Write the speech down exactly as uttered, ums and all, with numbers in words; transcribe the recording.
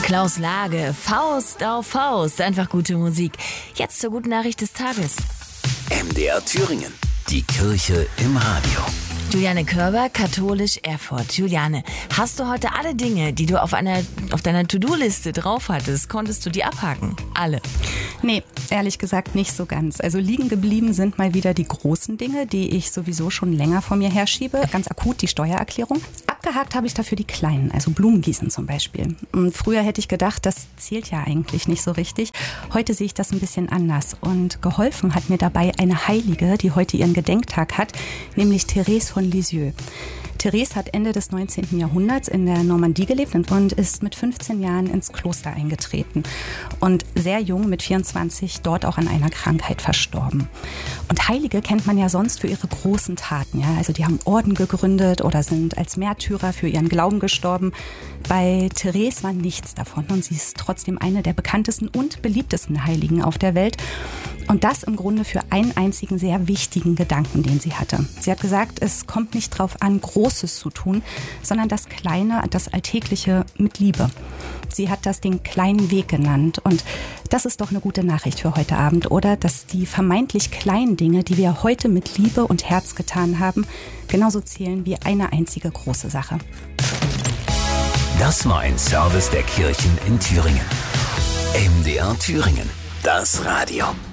Klaus Lage, Faust auf Faust, einfach gute Musik. Jetzt zur guten Nachricht des Tages. M D R Thüringen, die Kirche im Radio. Juliane Körber, katholisch Erfurt. Juliane, hast du heute alle Dinge, die du auf einer auf deiner To-Do-Liste drauf hattest, konntest du die abhaken? Alle? Nee, ehrlich gesagt nicht so ganz. Also liegen geblieben sind mal wieder die großen Dinge, die ich sowieso schon länger vor mir herschiebe. Ganz akut die Steuererklärung. Abgehakt habe ich dafür die kleinen, also Blumengießen zum Beispiel. Und früher hätte ich gedacht, das zählt ja eigentlich nicht so richtig. Heute sehe ich das ein bisschen anders. Und geholfen hat mir dabei eine Heilige, die heute ihren Gedenktag hat, nämlich Therese von Lisieux. Therese hat Ende des neunzehnten Jahrhunderts in der Normandie gelebt und ist mit fünfzehn Jahren ins Kloster eingetreten. Und sehr jung, mit vierundzwanzig, dort auch an einer Krankheit verstorben. Und Heilige kennt man ja sonst für ihre großen Taten. Ja? Also die haben Orden gegründet oder sind als Märtyrer für ihren Glauben gestorben. Bei Therese war nichts davon und sie ist trotzdem eine der bekanntesten und beliebtesten Heiligen auf der Welt. Und das im Grunde für einen einzigen sehr wichtigen Gedanken, den sie hatte. Sie hat gesagt, es kommt nicht darauf an, Großes zu tun, sondern das Kleine, das Alltägliche mit Liebe. Sie hat das den kleinen Weg genannt. Und das ist doch eine gute Nachricht für heute Abend, oder? Dass die vermeintlich kleinen Dinge, die wir heute mit Liebe und Herz getan haben, genauso zählen wie eine einzige große Sache. Das war ein Service der Kirchen in Thüringen. M D R Thüringen, das Radio.